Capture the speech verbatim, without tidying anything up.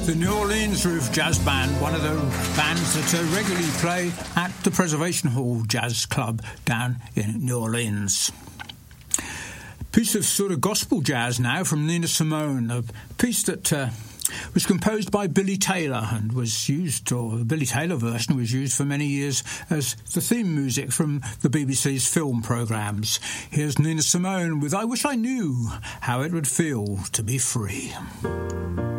the New Orleans Roof Jazz Band, one of the bands that uh, regularly play at the Preservation Hall Jazz Club down in New Orleans. Piece of sort of gospel jazz now from Nina Simone, a piece that uh, was composed by Billy Taylor and was used, or the Billy Taylor version was used for many years as the theme music from the B B C's film programmes. Here's Nina Simone with I Wish I Knew How It Would Feel to Be Free.